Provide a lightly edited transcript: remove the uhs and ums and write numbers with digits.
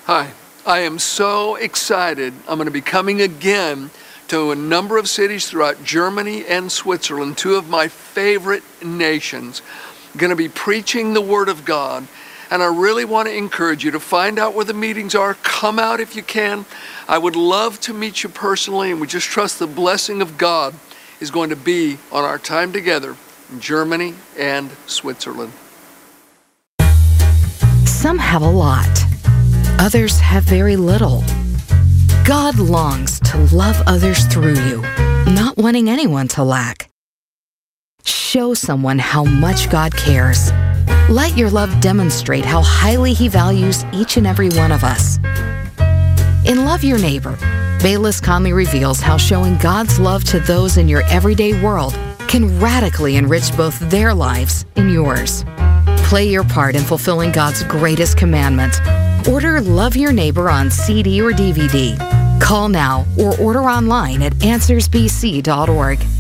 Hi, I am so excited. I'm going to be coming again to a number of cities throughout Germany and Switzerland, two of my favorite nations. I'm going to be preaching the Word of God, and I really want to encourage you to find out where the meetings are. Come out if you can. I would love to meet you personally, and we just trust the blessing of God is going to be on our time together in Germany and Switzerland. Some have a lot. Others have very little. God longs to love others through you, not wanting anyone to lack. Show someone how much God cares. Let your love demonstrate how highly He values each and every one of us. In Love Your Neighbor, Baylis Conley reveals how showing God's love to those in your everyday world can radically enrich both their lives and yours. Play your part in fulfilling God's greatest commandment. Order Love Your Neighbor on CD or DVD. Call now or order online at AnswersBC.org.